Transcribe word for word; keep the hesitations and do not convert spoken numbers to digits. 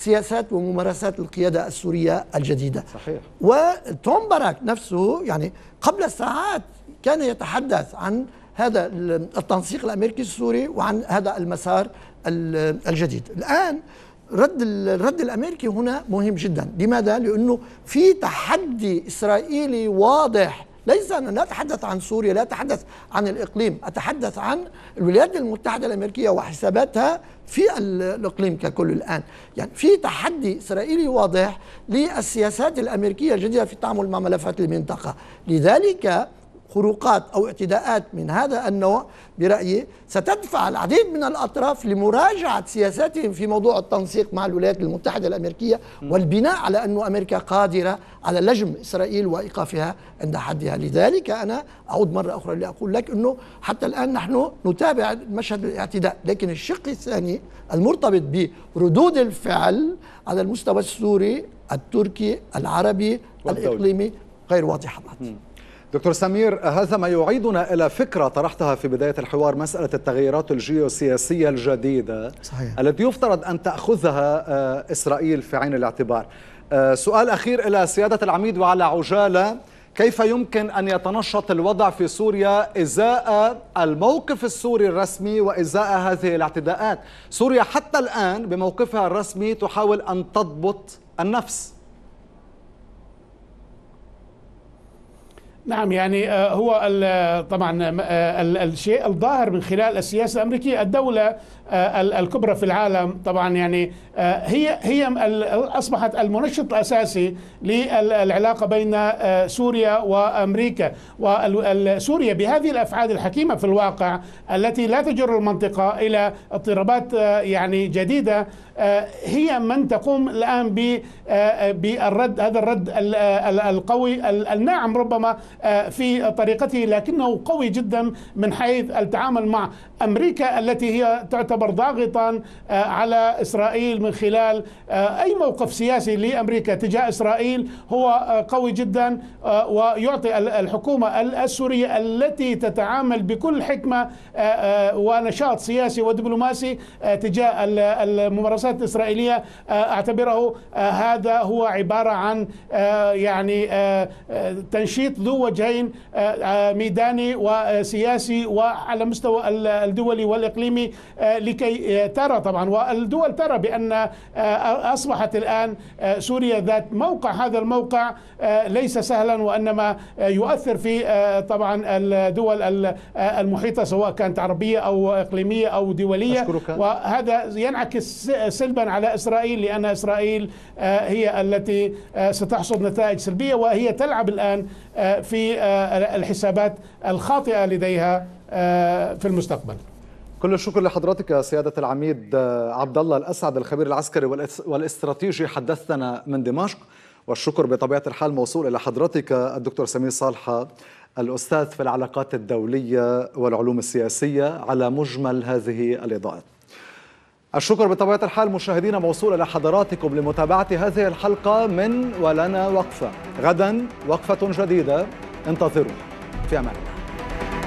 سياسات وممارسات القيادة السورية الجديدة. صحيح. وتوم باراك نفسه يعني قبل ساعات كان يتحدث عن هذا التنسيق الأمريكي السوري وعن هذا المسار الجديد. الآن رد الرد الأمريكي هنا مهم جدا. لماذا؟ لأنه في تحدي إسرائيلي واضح. ليس أنا لا أتحدث عن سوريا، لا أتحدث عن الإقليم، أتحدث عن الولايات المتحدة الأمريكية وحساباتها في الإقليم ككل الآن. يعني في تحدي إسرائيلي واضح للسياسات الأمريكية الجديدة في التعامل مع ملفات المنطقة. لذلك خروقات أو اعتداءات من هذا النوع برأيي ستدفع العديد من الأطراف لمراجعة سياساتهم في موضوع التنسيق مع الولايات المتحدة الأمريكية والبناء على أن أمريكا قادرة على لجم إسرائيل وإيقافها عند حدها. لذلك أنا أعود مرة أخرى لأقول لك أنه حتى الآن نحن نتابع مشهد الاعتداء، لكن الشق الثاني المرتبط بردود الفعل على المستوى السوري التركي العربي الإقليمي غير واضحة بعد. دكتور سمير، هذا ما يعيدنا إلى فكرة طرحتها في بداية الحوار، مسألة التغييرات الجيوسياسية الجديدة. صحيح. التي يفترض أن تأخذها إسرائيل في عين الاعتبار. سؤال أخير إلى سيادة العميد وعلى عجالة، كيف يمكن أن يتنشط الوضع في سوريا إزاء الموقف السوري الرسمي وإزاء هذه الاعتداءات؟ سوريا حتى الآن بموقفها الرسمي تحاول أن تضبط النفس. نعم، يعني هو طبعا الشيء الظاهر من خلال السياسة الأمريكية، الدولة الكبرى في العالم طبعا يعني هي هي أصبحت المنشط الأساسي للعلاقة بين سوريا وأمريكا. وسوريا بهذه الأفعال الحكيمة في الواقع التي لا تجر المنطقة إلى اضطرابات يعني جديدة هي من تقوم الآن بالرد، هذا الرد القوي الناعم ربما في طريقته، لكنه قوي جدا من حيث التعامل مع أمريكا التي هي تعتبر ضاغطا على إسرائيل من خلال أي موقف سياسي لأمريكا تجاه إسرائيل هو قوي جدا، ويعطي الحكومة السورية التي تتعامل بكل حكمة ونشاط سياسي ودبلوماسي تجاه الممارسات الإسرائيلية. أعتبره هذا هو عبارة عن يعني تنشيط ذو وجهين ميداني وسياسي وعلى مستوى الدولي والإقليمي، لكي ترى طبعا والدول ترى بأن أصبحت الآن سوريا ذات موقع. هذا الموقع ليس سهلا وإنما يؤثر في طبعا الدول المحيطة سواء كانت عربية أو إقليمية أو دولية. أشكرك. وهذا ينعكس سلبا على إسرائيل، لأن إسرائيل هي التي ستحصد نتائج سلبية وهي تلعب الآن في الحسابات الخاطئة لديها في المستقبل. كل الشكر لحضرتك سيادة العميد عبد الله الأسعد، الخبير العسكري والاستراتيجي، حدثنا من دمشق. والشكر بطبيعة الحال موصول إلى حضرتك الدكتور سمير صالحة، الأستاذ في العلاقات الدولية والعلوم السياسية، على مجمل هذه الإضاءات. الشكر بطبيعة الحال مشاهدينا موصول إلى حضراتكم لمتابعة هذه الحلقة من ولنا وقفة. غدا وقفة جديدة، انتظروا. في أمان الله.